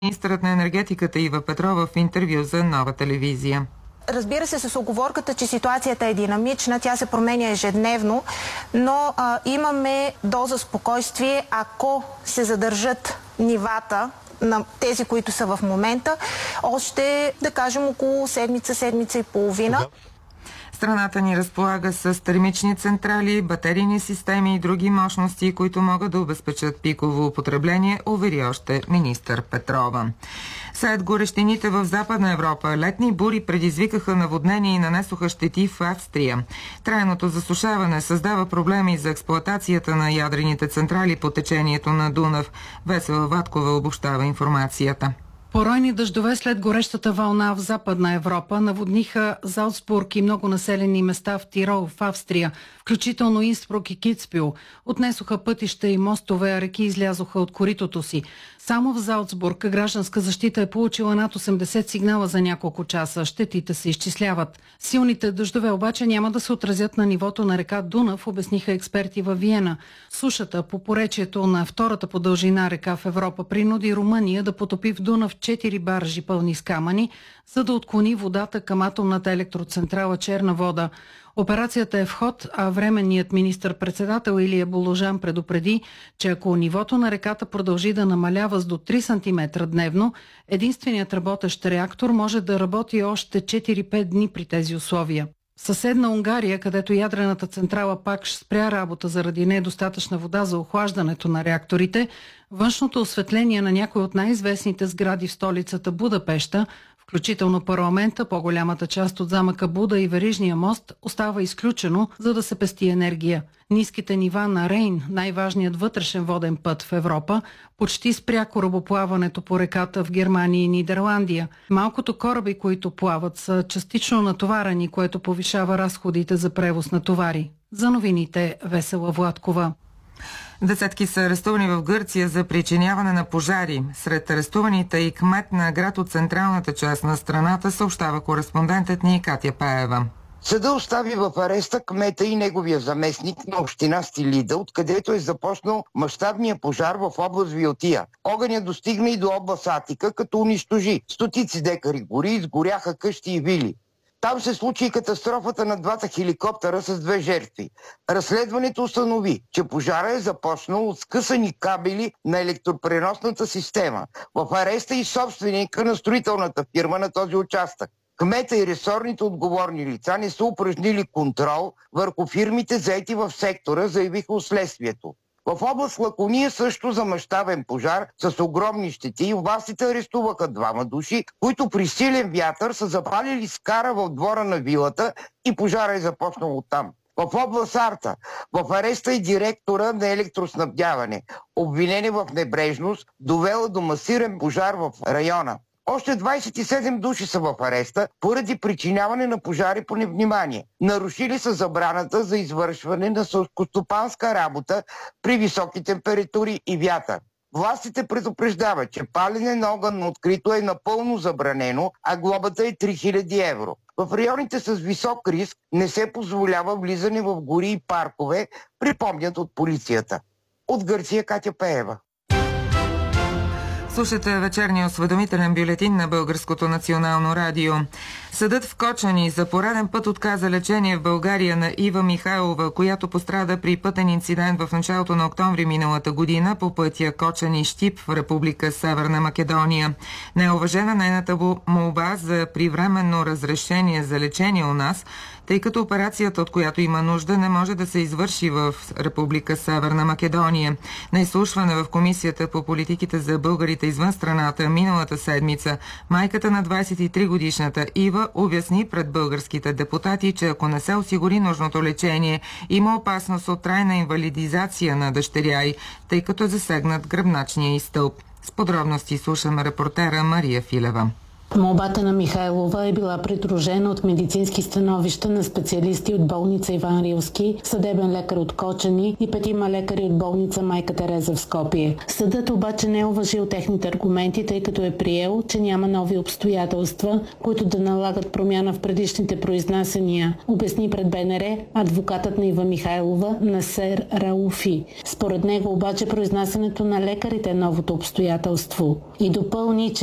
Министърът на енергетиката Ива Петрова в интервю за Нова телевизия. Разбира се, с уговорката, че ситуацията е динамична, тя се променя ежедневно, но имаме доза спокойствие, ако се задържат нивата на тези, които са в момента, още, да кажем, около седмица и половина. Страната ни разполага с термични централи, батерийни системи и други мощности, които могат да обезпечат пиково употребление, увери още министър Петрова. След горещините в Западна Европа, летни бури предизвикаха наводнения и нанесоха щети в Австрия. Трайното засушаване създава проблеми за експлоатацията на ядрените централи по течението на Дунав. Весела Ваткова обобщава информацията. Поройни дъждове след горещата вълна в Западна Европа наводниха Залцбург и много населени места в Тирол, в Австрия, включително Инсбрук и Кицпил. Отнесоха пътища и мостове, а реки излязоха от коритото си. Само в Залцбург гражданска защита е получила над 80 сигнала за няколко часа. Щетите се изчисляват. Силните дъждове обаче няма да се отразят на нивото на река Дунав, обясниха експерти във Виена. Сушата по поречието на втората по дължина река в Европа принуди Румъния да потопи в Дунав 4 баржи пълни с камъни, за да отклони водата към атомната електроцентрала Черна вода. Операцията е в ход, а временният министър-председател Илия Боложан предупреди, че ако нивото на реката продължи да намалява с до 3 см дневно, единственият работещ реактор може да работи още 4-5 дни при тези условия. В съседна Унгария, където ядрената централа пак спря работа заради недостатъчна вода за охлаждането на реакторите, външното осветление на някои от най-известните сгради в столицата Будапеща, включително парламента, по-голямата част от замъка Буда и Верижния мост, остава изключено, за да се пести енергия. Ниските нива на Рейн, най-важният вътрешен воден път в Европа, почти спря корабоплаването по реката в Германия и Нидерландия. Малкото кораби, които плават, са частично натоварени, което повишава разходите за превоз на товари. За новините Весела Владкова. Десетки са арестувани в Гърция за причиняване на пожари. Сред арестуваните и кмет на град от централната част на страната, съобщава кореспондентът ни Катя Пеева. Съда остави в ареста кмета и неговия заместник на община Стилида, откъдето е започнал мащабния пожар в област Виотия. Огъня достигна и до област Атика, като унищожи стотици декари гори, изгоряха къщи и вили. Там се случи и катастрофата на двата хеликоптера с 2 жертви. Разследването установи, че пожара е започнал от скъсани кабели на електропреносната система. В ареста и собственика на строителната фирма на този участък. Кмета и ресорните отговорни лица не са упражнили контрол върху фирмите, заети в сектора, заявиха от следствието. В област Лакония също за мащабен пожар с огромни щети властите арестуваха 2 души, които при силен вятър са запалили скара в двора на вилата и пожара е започнал оттам. В област Арта в ареста е директора на електроснабдяване, обвинен в небрежност, довела до масиран пожар в района. Още 27 души са в ареста поради причиняване на пожари по невнимание. Нарушили са забраната за извършване на селскостопанска работа при високи температури и вятър. Властите предупреждават, че палене на огън на открито е напълно забранено, а глобата е 3000 евро. В районите с висок риск не се позволява влизане в гори и паркове, припомнят от полицията. От Гърция Катя Пеева. Слушате вечерния осведомителен бюлетин на Българското национално радио. Съдът в Кочани за пореден път отказа лечение в България на Ива Михайлова, която пострада при пътен инцидент в началото на октомври миналата година по пътя Кочани-Щип в Република Северна Македония. Не е уважена нейната молба за привременно разрешение за лечение у нас, тъй като операцията, от която има нужда, не може да се извърши в Република Северна Македония. На изслушване в Комисията по политиките за българите извън страната миналата седмица, майката на 23-годишната Ива обясни пред българските депутати, че ако не се осигури нужното лечение, има опасност от трайна инвалидизация на дъщеря й, тъй като е засегнат гръбначния й стълб. С подробности слушаме репортера Мария Филева. Молбата на Михайлова е била придружена от медицински становища на специалисти от болница Иван Рилски, съдебен лекар от Кочани и 5 лекари от болница Майка Тереза в Скопие. Съдът обаче не е уважил техните аргументи, тъй като е приел, че няма нови обстоятелства, които да налагат промяна в предишните произнасяния, обясни пред БНР адвокатът на Ива Михайлова Насер Рауфи. Според него обаче произнасянето на лекарите е новото обстоятелство и допълни, че